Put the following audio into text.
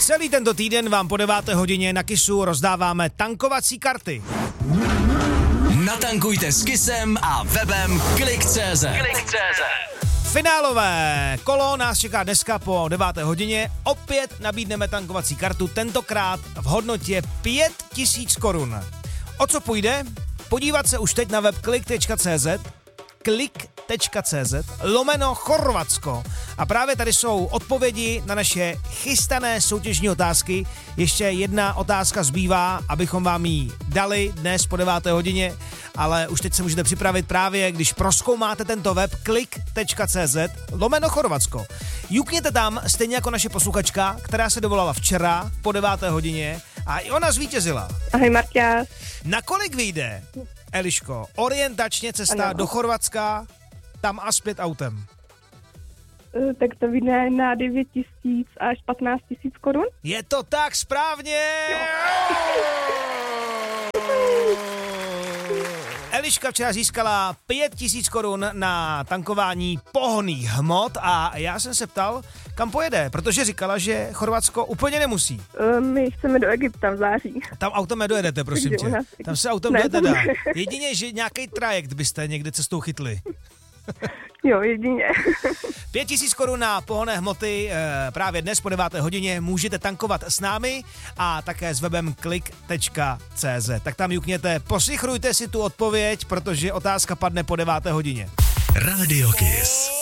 Celý tento týden vám po 9. hodině na Kissu rozdáváme tankovací karty. Natankujte s Kissem a webem Klik.cz. Finálové kolo nás čeká dneska po 9. hodině. Opět nabídneme tankovací kartu, tentokrát v hodnotě 5000 korun. O co půjde? Podívat se už teď na web klik.cz/Chorvatsko. A právě tady jsou odpovědi na naše chystané soutěžní otázky. Ještě jedna otázka zbývá, abychom vám ji dali dnes po 9. hodině, ale už teď se můžete připravit právě, když prozkoumáte tento web klik.cz/Chorvatsko. Jukněte tam stejně jako naše posluchačka, která se dovolala včera po 9. hodině a i ona zvítězila. Ahoj Marťa. Na kolik vyjde, Eliško, orientačně cesta do Chorvatska, tam a zpět autem? Tak to vyjde na 9 000 až 15 000 korun. Je to tak správně! Eliška včera získala 5000 korun na tankování pohonných hmot a já jsem se ptal, kam pojede, protože říkala, že Chorvatsko úplně nemusí. My chceme do Egypta v září. Tam autem nedojedete, prosím tě. Tam se autem dojedete dá. Jedině, že nějaký trajekt byste někde cestou chytli. Jo, jedině. 5000 korun na pohonné hmoty právě dnes po 9. hodině můžete tankovat s námi a také s webem klik.cz. Tak tam jukněte, posichrujte si tu odpověď, protože otázka padne po 9. hodině. Radio Kiss.